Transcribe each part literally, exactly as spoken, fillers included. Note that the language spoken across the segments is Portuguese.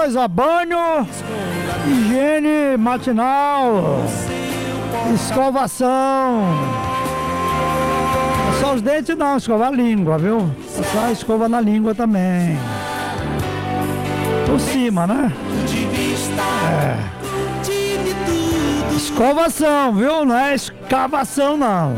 coisa, banho, higiene matinal, escovação. Só os dentes não, escovar a língua, viu? Só escova na língua também. Por cima, né? É. Escovação, viu? Não é escavação, não.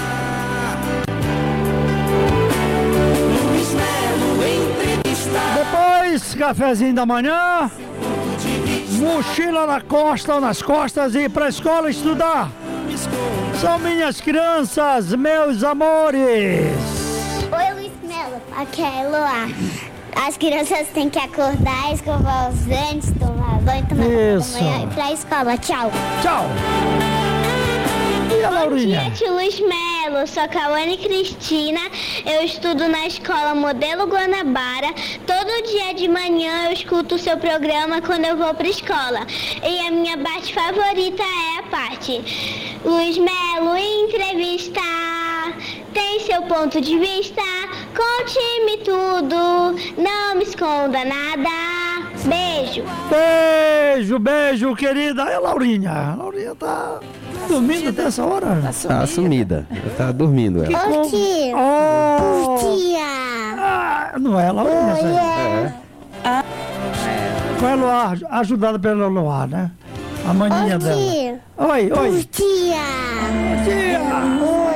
Depois, cafezinho da manhã, mochila na costa ou nas costas e ir pra escola estudar. São minhas crianças, meus amores. Oi, Luiz Melo. Aqui é a Eloá. As crianças têm que acordar, escovar os dentes, tomar banho, tomar café da manhã e ir pra escola. Tchau. Tchau. E a Laurinha? Bom dia, tio Luiz Melo. Sou a Cauane Cristina. Eu estudo na escola Modelo Guanabara. Todo dia de manhã eu escuto o seu programa quando eu vou pra escola. E a minha parte favorita é a parte Luiz Melo entrevista. Tem seu ponto de vista, conte-me tudo, não me esconda nada. Beijo. Beijo, beijo, querida. E a Laurinha? A Laurinha tá dormindo até essa hora? Tá sumida. Tá dormindo ela. Ô, tia. Oh. Tia. Ah, não é a Laurinha, Oi, é. é. Foi a Luar, ajudada pela Luar, né? A maninha Ô, dela. tia. Oi, oi. Tia. Tia.